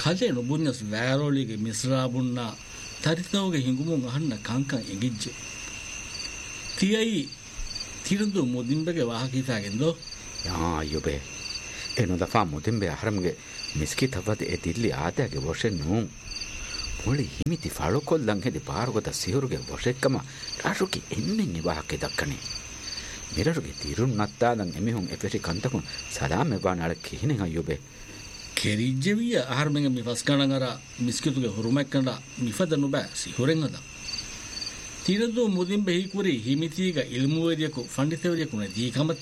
කලේ නොබුන්නස් වෑරෝලිගේ මිස්රාබුන්නා තරිතවගේ හිඟුමුන් අහන්න කංකන් එගිජ්ජ තියයි තිරඳු මුදින්බගේ වාහකීතාගෙන්දෝ යා යොබේ එනු දෆා මුදින්බේ අහරම්ගේ මිස්කි තවද එතිල්ලි ආතයාගේ වොෂෙන් නූ පොලි හිමිති ෆලොකොල්ලන් හෙදි පාරුගත සිහුරුගේ වොෂෙක්කම රාශුකි එන්නෙන් එවාහකේ දක්කනේ මිරරුගේ තිරුන් නත්තාදන් එමිහුන් එපෙටි කන්තකුන් සලාම් එබානාල කිහිනෙන් අයොබේ කෙරිජ්ජවිය ආහාරමෙන් මිෆස්කණන් අර මිස්කිතුගේ හුරුමැක්කනට මිෆදනු බෑ සිහුරෙන් අද තිරදු මුදින් බෙහිකුරි හිමිතිග ඉල්මුවරියකු ෆණ්ඩිතවරියකුනේ දීකමත්